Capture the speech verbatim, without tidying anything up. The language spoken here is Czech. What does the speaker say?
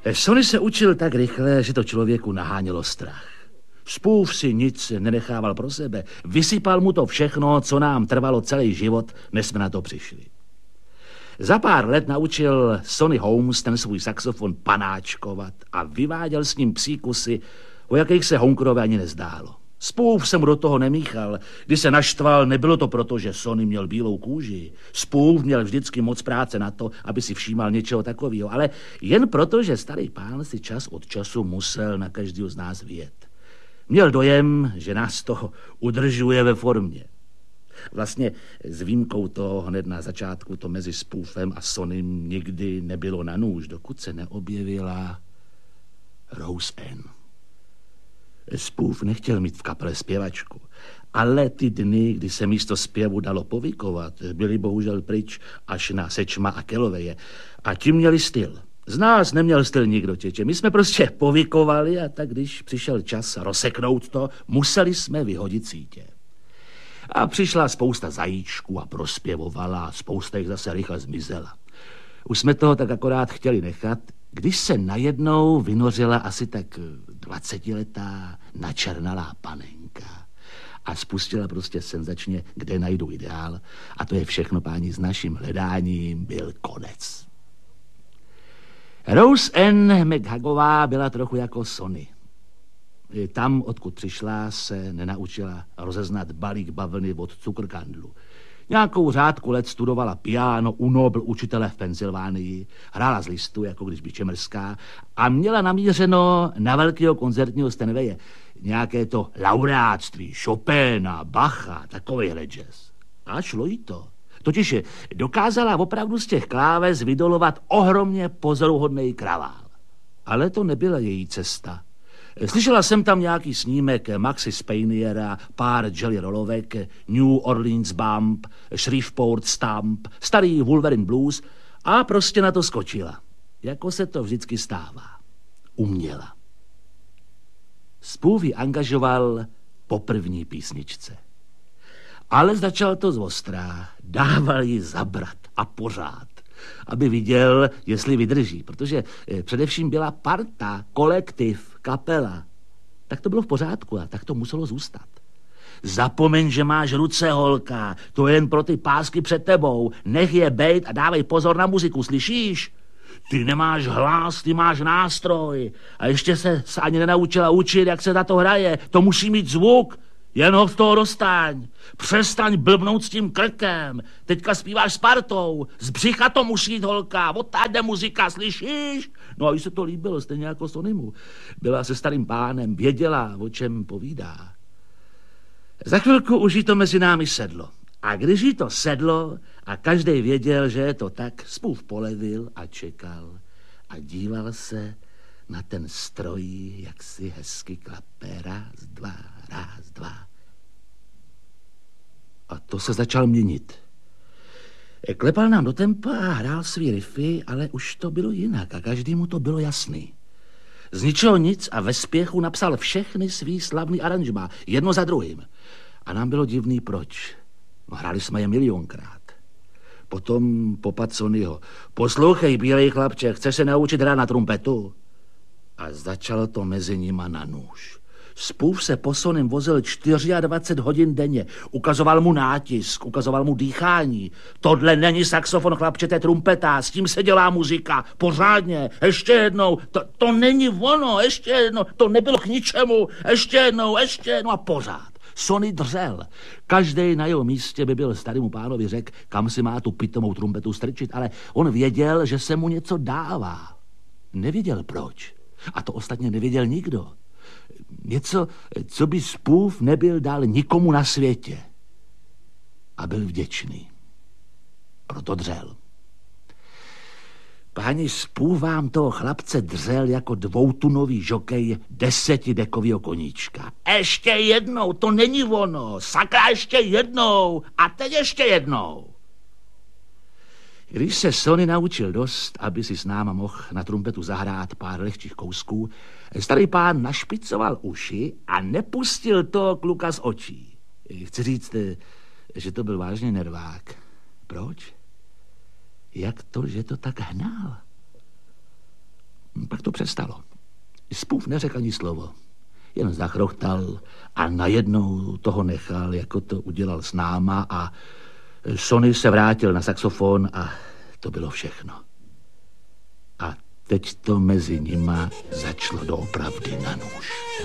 Sonny se učil tak rychle, že to člověku nahánělo strach. Spův si nic nenechával pro sebe. Vysypal mu to všechno, co nám trvalo celý život, než jsme na to přišli. Za pár let naučil Sonny Holmes ten svůj saxofon panáčkovat a vyváděl s ním psí kusy, o jakých se Honkerovi ani nezdálo. Spův se mu do toho nemíchal. Když se naštval, nebylo to proto, že Sonny měl bílou kůži. Spův měl vždycky moc práce na to, aby si všímal něčeho takového, ale jen proto, že starý pán si čas od času musel na každého z nás vyjet. Měl dojem, že nás to udržuje ve formě. Vlastně s výjimkou toho hned na začátku to mezi Spůfem a Sonnym nikdy nebylo na nůž, dokud se neobjevila Rose Ann. Spůf nechtěl mít v kapele zpěvačku, ale ty dny, kdy se místo zpěvu dalo povykovat, byly bohužel pryč až na Sečma a Kellowaye a ti měli styl. Z nás neměl styl nikdo, těče. My jsme prostě povykovali a tak, když přišel čas rozseknout to, museli jsme vyhodit sítě. A přišla spousta zajíčků a prospěvovala a spousta jich zase rychle zmizela. Už jsme toho tak akorát chtěli nechat, když se najednou vynořila asi tak dvacetiletá načernalá panenka a spustila prostě senzačně, kde najdu ideál. A to je všechno, páni, s naším hledáním byl konec. Rose Ann McHuggová byla trochu jako Sonny. Tam, odkud přišla, se nenaučila rozeznat balík bavlny od cukrkandlu. Nějakou řádku let studovala piano u Nobel učitele v Pensylvánii, hrála z listu, jako když by čemrská, a měla namířeno na velkého koncertního Steinwaye nějaké to laureátství Chopina, Bacha, takovejhle jazz. A šlo jí to. Totiž dokázala opravdu z těch kláves vydolovat ohromně pozoruhodný kravál. Ale to nebyla její cesta. Slyšela jsem tam nějaký snímek Maxi Spaniera, pár Jelly Rollovek, New Orleans Bump, Shreveport Stamp, starý Wolverine Blues a prostě na to skočila. Jako se to vždycky stává. Uměla. Spův ji angažoval po první písničce. Ale začal to zostrá, dával jí zabrat a pořád, aby viděl, jestli vydrží, protože především byla parta, kolektiv, kapela. Tak to bylo v pořádku a tak to muselo zůstat. Zapomeň, že máš ruce, holka, to je jen pro ty pásky před tebou, nech je bejt a dávej pozor na muziku, slyšíš? Ty nemáš hlas, ty máš nástroj a ještě se ani nenaučila učit, jak se na to hraje, to musí mít zvuk. Jen ho z toho dostaň. Přestaň blbnout s tím krkem. Teďka zpíváš s partou. Z břicha to musí jít, holka. Odtáď jde muzika, slyšíš? No a jí se to líbilo, stejně jako Sonnymu. Byla se starým pánem, věděla, o čem povídá. Za chvilku už jí to mezi námi sedlo. A když jí to sedlo a každej věděl, že je to tak, Spův polevil a čekal a díval se na ten stroj, jak si hezky klape, raz, dva, raz, dva. A to se začal měnit. Klepal nám do tempa a hrál svý riffy, ale už to bylo jinak a každému to bylo jasný. Z ničeho nic a ve spěchu napsal všechny svý slavný aranžmá, jedno za druhým. A nám bylo divný proč. No, hráli jsme je milionkrát. Potom popad Sonnyho. Poslouchej, bílej chlapče, chceš se naučit hrát na trumpetu? A začalo to mezi nima na nůž. Spův se po Sonnym vozil dvacet čtyři hodin denně. Ukazoval mu nátisk, ukazoval mu dýchání. Tohle není saxofon, chlapče, to je trumpeta, s tím se dělá muzika. Pořádně, ještě jednou, to, to není ono, ještě jednou, to nebylo k ničemu, ještě jednou, ještě jednou a pořád. Sonny dřel. Každej na jeho místě by byl starému pánovi řekl, kam si má tu pitomou trumpetu strčit, ale on věděl, že se mu něco dává. Nevěděl proč. A to ostatně nevěděl nikdo. Něco, co by Spův nebyl dal nikomu na světě. A byl vděčný. Proto dřel. Páni, Spův vám toho chlapce dřel jako dvoutunový žokej desetidekovýho koníčka. Ještě jednou, to není ono. Sakra, ještě jednou. A teď ještě jednou. Když se Sonny naučil dost, aby si s náma mohl na trumpetu zahrát pár lehčích kousků, starý pán našpicoval uši a nepustil to kluka z očí. Chci říct, že to byl vážně nervák. Proč? Jak to, že to tak hnal? Pak to přestalo. Spův neřekl ani slovo. Jen zachrochtal a najednou toho nechal, jako to udělal s náma, a Sonny se vrátil na saxofon a to bylo všechno. A teď to mezi nima začalo doopravdy na nůž.